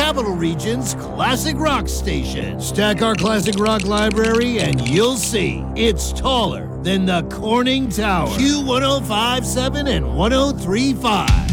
Capital Region's classic rock station. Stack our classic rock library and you'll see it's taller than the Corning Tower. Q1057 and 1035.